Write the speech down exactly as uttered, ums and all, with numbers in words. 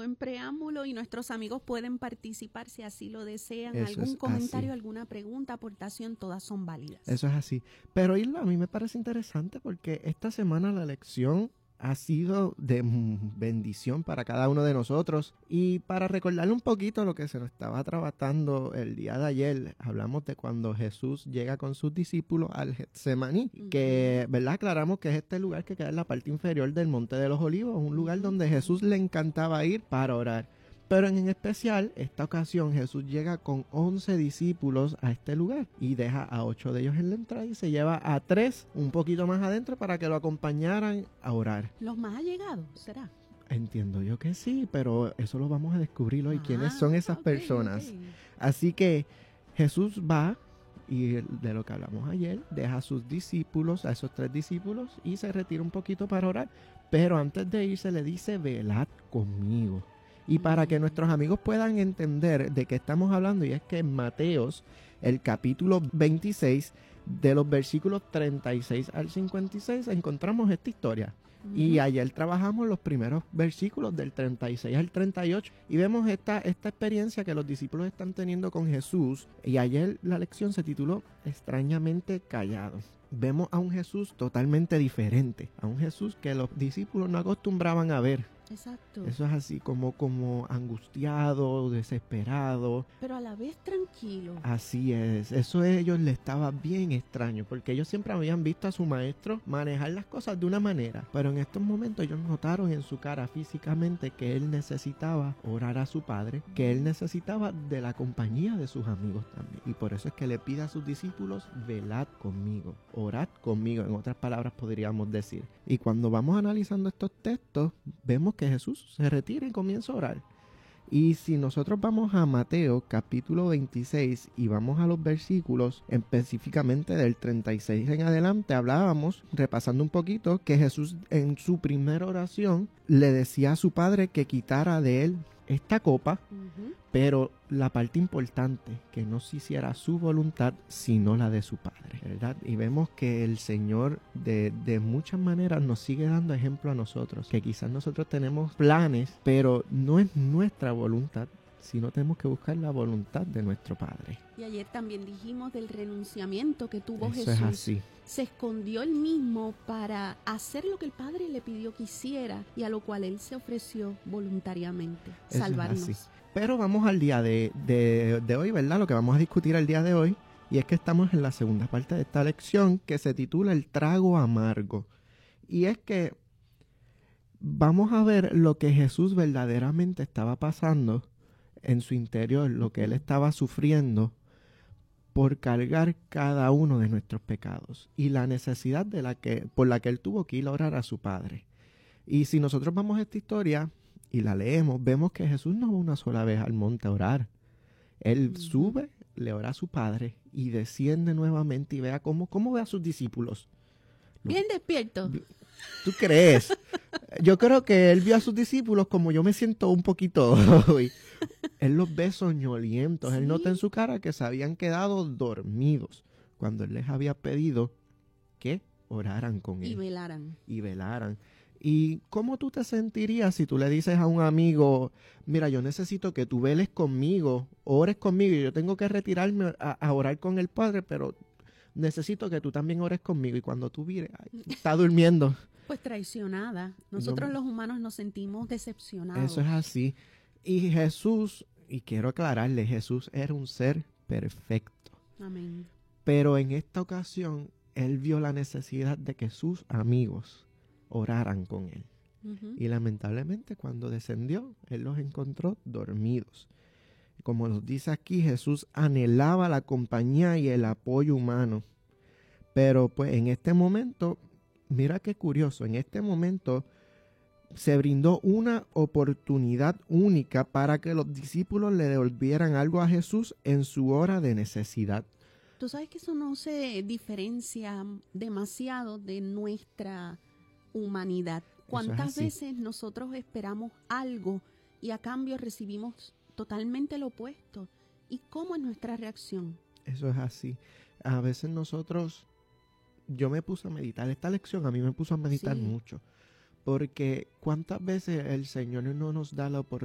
buen preámbulo y nuestros amigos pueden participar si así lo desean. Eso Algún es comentario, así. alguna pregunta, aportación, todas son válidas. Eso es así. Pero Isla, a mí me parece interesante porque esta semana la lección ha sido de bendición para cada uno de nosotros. Y para recordarle un poquito lo que se nos estaba tratando el día de ayer, hablamos de cuando Jesús llega con sus discípulos al Getsemaní, uh-huh. que, ¿verdad? Aclaramos que es este lugar que queda en la parte inferior del Monte de los Olivos, un lugar uh-huh. donde Jesús le encantaba ir para orar. Pero en especial, esta ocasión Jesús llega con once discípulos a este lugar y deja a ocho de ellos en la entrada y se lleva a tres un poquito más adentro para que lo acompañaran a orar. ¿Los más allegados será? Entiendo yo que sí, pero eso lo vamos a descubrir hoy. Ah, ¿quiénes son esas okay, personas? Okay. Así que Jesús va y de lo que hablamos ayer, deja a sus discípulos, a esos tres discípulos y se retira un poquito para orar. Pero antes de irse le dice, velad conmigo. Y para que nuestros amigos puedan entender de qué estamos hablando, y es que en Mateos, el capítulo veintiséis, de los versículos treinta y seis al cincuenta y seis, encontramos esta historia. Uh-huh. Y ayer trabajamos los primeros versículos del treinta y seis al treinta y ocho y vemos esta, esta experiencia que los discípulos están teniendo con Jesús. Y ayer la lección se tituló Extrañamente callado. Vemos a un Jesús totalmente diferente, a un Jesús que los discípulos no acostumbraban a ver. Exacto. Eso es así como, como angustiado, desesperado. Pero a la vez tranquilo. Así es. Eso a ellos les estaba bien extraño, porque ellos siempre habían visto a su maestro manejar las cosas de una manera. Pero en estos momentos ellos notaron en su cara físicamente que él necesitaba orar a su padre, que él necesitaba de la compañía de sus amigos también. Y por eso es que le pide a sus discípulos, velad conmigo, orad conmigo, en otras palabras podríamos decir. Y cuando vamos analizando estos textos, vemos que Jesús se retira y comienza a orar. Y si nosotros vamos a Mateo capítulo veintiséis y vamos a los versículos específicamente del treinta y seis en adelante, hablábamos, repasando un poquito, que Jesús en su primera oración le decía a su padre que quitara de él esta copa, uh-huh. pero la parte importante, que no se hiciera su voluntad, sino la de su Padre, ¿verdad? Y vemos que el Señor de, de muchas maneras nos sigue dando ejemplo a nosotros, que quizás nosotros tenemos planes, pero no es nuestra voluntad, sino tenemos que buscar la voluntad de nuestro Padre. Y ayer también dijimos del renunciamiento que tuvo Eso Jesús. Es así. Se escondió él mismo para hacer lo que el Padre le pidió que hiciera y a lo cual él se ofreció voluntariamente, Eso salvarnos. Es así. Pero vamos al día de, de, de hoy, ¿verdad? Lo que vamos a discutir el día de hoy, y es que estamos en la segunda parte de esta lección que se titula El trago amargo. Y es que vamos a ver lo que Jesús verdaderamente estaba pasando en su interior, lo que él estaba sufriendo por cargar cada uno de nuestros pecados y la necesidad de la que, por la que él tuvo que ir a orar a su Padre. Y si nosotros vamos a esta historia y la leemos, vemos que Jesús no va una sola vez al monte a orar. Él uh-huh. sube, le ora a su Padre y desciende nuevamente y vea cómo, cómo ve a sus discípulos. Bien despierto. ¿Tú crees? Yo creo que él vio a sus discípulos como yo me siento un poquito hoy. Él los ve soñolientos. ¿Sí? Él nota en su cara que se habían quedado dormidos cuando él les había pedido que oraran con él. Y velaran. Y velaran. ¿Y cómo tú te sentirías si tú le dices a un amigo, mira, yo necesito que tú veles conmigo, ores conmigo, y yo tengo que retirarme a, a orar con el Padre, pero necesito que tú también ores conmigo? Y cuando tú vienes, ay, está durmiendo. Pues traicionada. Nosotros no, los humanos nos sentimos decepcionados. Eso es así. Y Jesús, y quiero aclararle, Jesús era un ser perfecto. Amén. Pero en esta ocasión, él vio la necesidad de que sus amigos oraran con él. Uh-huh. Y lamentablemente cuando descendió, él los encontró dormidos. Como nos dice aquí, Jesús anhelaba la compañía y el apoyo humano. Pero pues en este momento, mira qué curioso, en este momento se brindó una oportunidad única para que los discípulos le devolvieran algo a Jesús en su hora de necesidad. Tú sabes que eso no se diferencia demasiado de nuestra humanidad. ¿Cuántas veces nosotros esperamos algo y a cambio recibimos totalmente lo opuesto? ¿Y cómo es nuestra reacción? Eso es así. A veces nosotros, yo me puse a meditar, esta lección a mí me puso a meditar sí. mucho, porque cuántas veces el Señor no nos da la oportunidad